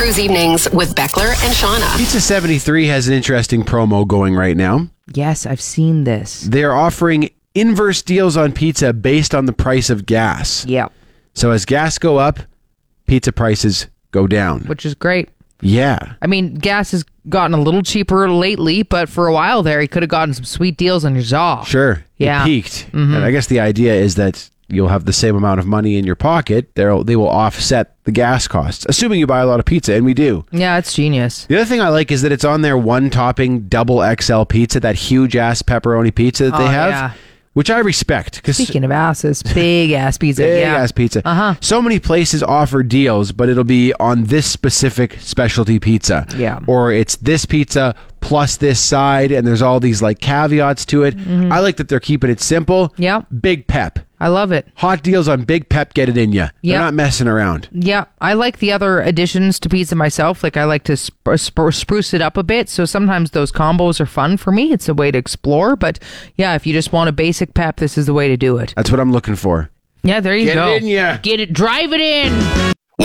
Cruise Evenings with Beckler and Shauna. Pizza 73 has an interesting promo going right now. Yes, I've seen this. They're offering inverse deals on pizza based on the price of gas. Yeah, So as gas go up, pizza prices go down. which is great. Yeah. I mean, gas has gotten a little cheaper lately, but for a while there, you could have gotten some sweet deals on your Zaw. Sure. Yeah. It peaked. And I guess the idea is that you'll have the same amount of money in your pocket. They will offset the gas costs, assuming you buy a lot of pizza, and we do. Yeah, it's genius. The other thing I like is that it's on their one topping double XL pizza, that huge ass pepperoni pizza that they have, yeah. which I respect. Speaking of asses, big ass pizza. Big Yeah. ass pizza. Uh-huh. So many places offer deals, but it'll be on this specific specialty pizza. Yeah. Or it's this pizza plus this side, and there's all these like caveats to it. I like that they're keeping it simple. Yeah. Big pep. I love it. Hot deals on Big Pep, get it in you. Yeah. They're not messing around. Yeah, I like the other additions to pizza myself. Like, I like to spruce it up a bit. So sometimes those combos are fun for me. It's a way to explore. But yeah, if you just want a basic pep, this is the way to do it. That's what I'm looking for. Yeah, there you Get go. it in ya. Get it, drive it in.